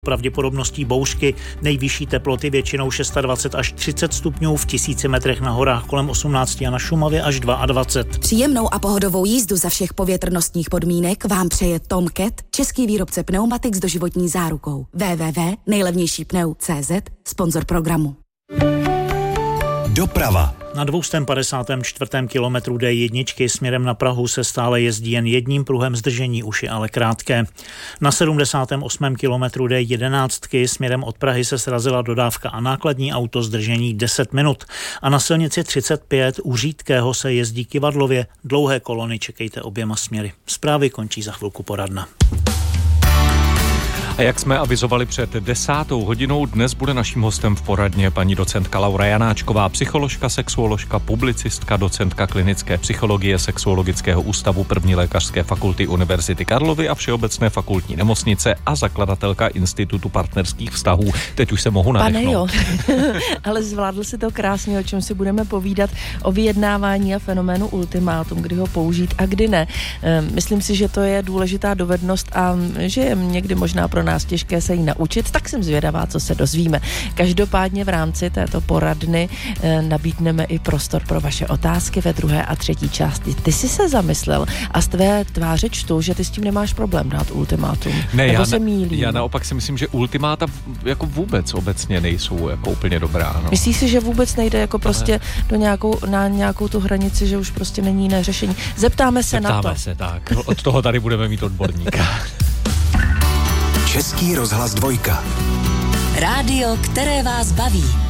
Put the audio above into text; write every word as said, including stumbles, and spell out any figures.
pravděpodobností bouřky, nejvyšší teploty většinou dvacet šest až třicet stupňů, v tisíci metrech na horách kolem osmnáct a na Šumavě až dvacet dva. Příjemnou a pohodovou jízdu za všech povětrnostních podmínek vám přeje Tom Cat, český výrobce pneumatik s doživotní zárukou. w w w tečka nejlevnější pneu tečka cé zet, sponzor programu. Doprava. Na dvě stě padesát čtyři kilometru D jedna směrem na Prahu se stále jezdí jen jedním pruhem, zdržení už je ale krátké. Na sedmdesátém osmém kilometru D jedenáct směrem od Prahy se srazila dodávka a nákladní auto, zdržení deset minut. A na silnici třicet pět u Řídkého se jezdí kyvadlově, dlouhé kolony čekejte oběma směry. Zprávy končí za chvilku poradna. A jak jsme avizovali před desátou hodinou, dnes bude naším hostem v poradně paní docentka Laura Janáčková, psycholožka, sexuoložka, publicistka, docentka klinické psychologie Sexuologického ústavu první lékařské fakulty Univerzity Karlovy a Všeobecné fakultní nemocnice a zakladatelka Institutu partnerských vztahů. Teď už se mohu nadechnout. Pane jo, ale zvládl si to krásně, o čem si budeme povídat, o vyjednávání a fenoménu ultimátum, kdy ho použít a kdy ne. Myslím si, že to je důležitá dovednost a že je někdy možná pro nás těžké se jí naučit, tak jsem zvědavá, co se dozvíme. Každopádně v rámci této poradny e, nabídneme i prostor pro vaše otázky ve druhé a třetí části. Ty jsi se zamyslel a z tvé tváře čtu, že ty s tím nemáš problém dát ultimátum. Ne, Nebo já, se mýlím? Já naopak si myslím, že ultimáta jako vůbec obecně nejsou jako úplně dobrá. No. Myslíš si, že vůbec nejde jako prostě do nějakou, na nějakou tu hranici, že už prostě není jiné řešení? Zeptáme se Zeptáme na to. Zeptáme se, tak. Od toho tady budeme mít odborníka. Český rozhlas dvojka. Rádio, které vás baví.